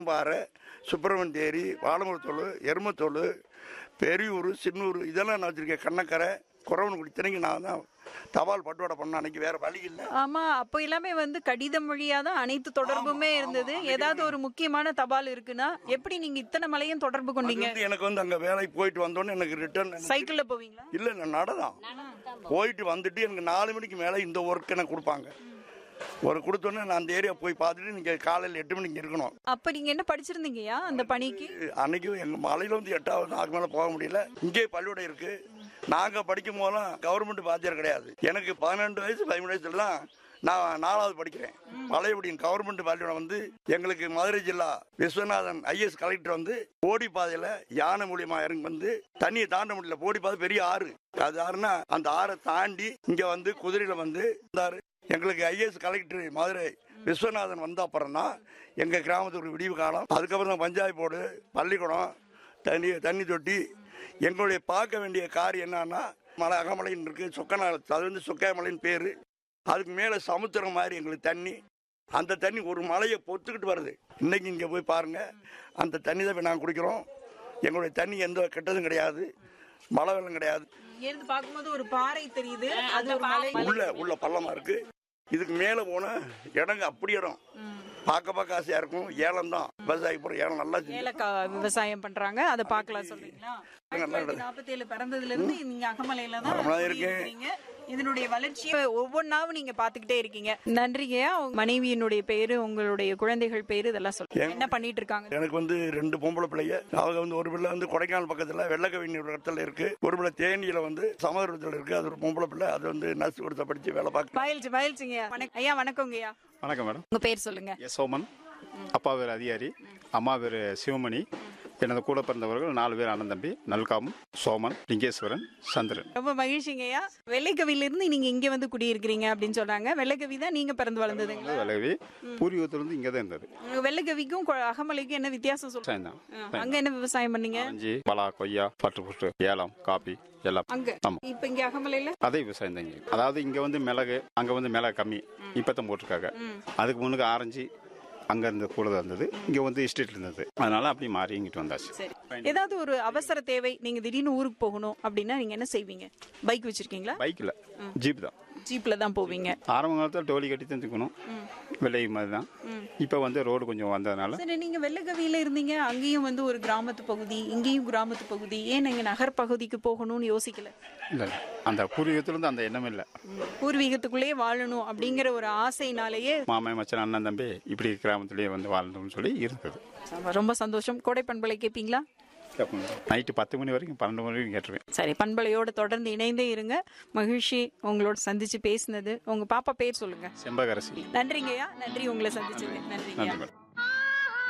பாறை, சுப்பிரமணிய தேரி, வாழமரத்தோள், எருமத்தோள், பெரியூர், சின்னூர் இதெல்லாம் நான் வச்சிருக்கேன். கண்ணக்கரை, குறவன்குடி இத்தனைக்கும் நான் தான் தபால் பட்டுவாடை பண்ண. அன்னைக்கு வேற வழி இல்லை. ஆமா, அப்போ எல்லாமே கடிதம் வழியா தான் அனைத்து தொடர்புமே இருந்தது. ஏதாவது ஒரு முக்கியமான தபால் இருக்குன்னா எப்படி நீங்க இத்தனை மலையும் தொடர்பு கொண்டீங்க? எனக்கு அங்க வேலைக்கு போயிட்டு வந்தோன்னு எனக்கு ரிட்டர்ன் சைக்கிள்ல போவீங்களா? இல்ல நான் நடதான் போயிட்டு வந்துட்டு எனக்கு 4 மணிக்கு மேல இந்த ஒர்க் எனக்கு கொடுப்பாங்க. ஒரு கொடுத்தோன்னே நான் அந்த ஏரியா போய் பார்த்துட்டு நீங்க காலையில் 8 மணிக்கு இருக்கணும். அப்ப நீங்க என்ன படிச்சிருந்தீங்கயா அந்த பணிக்கு? அன்னைக்கு எங்க மலையில 8வது அதுக்கு மேல போக முடியல. இங்கே பள்ளிக்கூடம் இருக்கு. நாங்க படிக்கும் போதெல்லாம் கவர்மெண்ட் வாத்தியார் கிடையாது. எனக்கு 12 வயசு 13 வயசுலாம் நான் 4வது படிக்கிறேன். பழையபடியின் கவர்மெண்ட் பள்ளிக்கூடம் எங்களுக்கு மதுரை ஜில்லா விஸ்வநாதன் ஐஎஸ் கலெக்டர் போடி பாதையில யானை மூலியமா இறங்கி தண்ணியை தாண்ட முடியல. போடி பாதை பெரிய ஆறு. அது ஆறுனா அந்த ஆறை தாண்டி இங்க குதிரையில வந்தாரு. எங்களுக்கு ஐஏஎஸ் கலெக்டர் மதுரை விஸ்வநாதன் வந்த அப்புறம் தான் எங்கள் கிராமத்துக்கு விடிவு காலம். அதுக்கப்புறம் தான் பஞ்சாயத்து போர்டு, பள்ளிக்கூடம், தண்ணி தொட்டி. எங்களுடைய பார்க்க வேண்டிய காரியம் என்னன்னா மலை அகமலைன்னு இருக்கு. சொக்கநாள் அது சொக்காமலைன்னு பேர். அதுக்கு மேலே சமுத்திரம் மாதிரி எங்களுக்கு தண்ணி. அந்த தண்ணி ஒரு மலையை பொத்துக்கிட்டு வருது. இன்னைக்கு இங்கே போய் பாருங்க, அந்த தண்ணி தான் நாங்கள் குடிக்கிறோம். எங்களுடைய தண்ணி எந்த கெட்டதும் கிடையாது, மழை வெள்ளம் கிடையாது. பார்க்கும்போது ஒரு பாறை தெரியுது, அது ஒரு மலை உள்ள பள்ளமா இருக்கு. இதுக்கு மேல போன இடங்க அப்படி இடம் பார்க்க ஆசையா இருக்கும். ஏலம் தான் விவசாயி போற ஏலம் நல்லா விவசாயம் பண்றாங்க. அதை பார்க்கலாம் சொல்றீங்களா? 47 பிறந்ததுல இருந்து நீங்க அகமலையில தான் இருக்கீங்க. இதனுடைய வளர்ச்சியை ஒவ்வொன்னாவும் நீங்க பாத்துக்கிட்டே இருக்கீங்க. நன்றிங்கய்யா. மனைவியினுடைய பேரு, உங்களுடைய குழந்தைகள் பேரு, இதெல்லாம் சொல்லுங்க. என்ன பண்ணிட்டு இருக்காங்க? எனக்கு 2 பொம்பளை பிள்ளைங்க. அவங்க ஒரு பிள்ளை கொடைக்கானல் பக்கத்துல வெள்ளக்கவினி இடத்துல இருக்கு. ஒரு பிள்ளை தேனியில சமதூரத்துல இருக்கு. அது ஒரு பொம்பளை பிள்ளை. அது நர்ஸ் கொடுத்த படிச்சு வேலை பார்க்க. பயில்ச்சுங்க. ஐயா வணக்கங்கய்யா. வணக்கம் மேடம். உங்க பேர் சொல்லுங்க. சோமன். அப்பா பேர் அதிகாரி, அம்மா பேர் சிவமணி. எனது கூட பிறந்தவர்கள் 4 பேர் அண்ணன் தம்பி. நல்காமன், சோமன், லிங்கேஸ்வரன், சந்திரன். ரொம்ப மகிழ்ச்சிங்கய்யா. வெள்ளைக்கவில இருந்து நீங்க இங்க குடியிருக்கிறீங்க அப்படின்னு சொல்றாங்க. வெள்ளைக்கவி தான் நீங்க பிறந்து வளர்ந்ததுங்களா? வெள்ளைக்கவி பூர்வீகத்துல இருந்து இங்க தான் இருந்தது. வெள்ளைக்கவிக்கும் அகமலைக்கும் என்ன வித்தியாசம் சொல்லுங்க? அங்க என்ன விவசாயம் பண்ணீங்க? பலா, கொய்யா, பட்டு, ஏலம், காபி எல்லாம் அங்க. இப்ப இங்க அகமலையில அதே விவசாயம் தான். அதாவது இங்க மிளகு, அங்க மிளகு கம்மி இப்பதான் போட்டிருக்காங்க. அதுக்கு முன்னுக்கு ஆரஞ்சு அங்க இருந்து கூட இருந்தது. இங்க எஸ்டேட்ல இருந்தது. அதனால அப்படி மாறி இங்கிட்டு வந்தாச்சு. ஏதாவது ஒரு அவசர தேவை, நீங்க திடீர்னு ஊருக்கு போகணும் அப்படின்னா நீங்க என்ன செய்வீங்க? பைக் வச்சிருக்கீங்களா? பைக்ல, ஜீப் தான். ஜீப்ல தான் போவீங்க. ஆரம்ப காலத்துல டோலி கட்டி தந்துக்கணும், வெள்ளை மாதிரி தான். இப்ப ரோடு கொஞ்சம் வந்ததுனால. சரி, நீங்க வெள்ளக்கவியில இருந்தீங்க, அங்கேயும் ஒரு கிராமத்து பகுதி, இங்கேயும் கிராமத்து பகுதி, ஏன் நீங்க நகர் பகுதிக்கு போகணும்னு யோசிக்கல? இல்ல, அந்த பூர்வீகத்துல இருந்து அந்த எண்ணம் இல்ல. பூர்வீகத்துக்குள்ளேயே வாழணும் அப்படிங்கிற ஒரு ஆசைனாலேயே மாமன் மச்சான் அண்ணன் தம்பி இப்படி கிராமத்திலேயே வாழணும்னு சொல்லி இருந்தது. ரொம்ப சந்தோஷம். கோடை பண்பலை கேட்பீங்களா? நைட்டு 10 மணி வரைக்கும் 12 மணி வரைக்கும் கேட்டுருவேன். சரி, பண்பலையோட தொடர்ந்து இணைந்தே இருங்க. மகிழ்ச்சி உங்களோட சந்திச்சு பேசினது. உங்க பாப்பா பேர் சொல்லுங்க. செம்பகரசி. நன்றிங்கய்யா. நன்றி, உங்களை சந்திச்சது. நன்றிங்கய்யா.